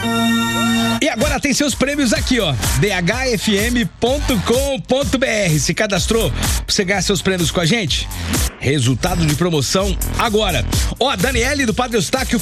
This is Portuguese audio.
E agora tem seus prêmios aqui, ó, dhfm.com.br. Se cadastrou pra você ganhar seus prêmios com a gente? Resultado de promoção agora. Ó, Daniele do Padre Eustáquio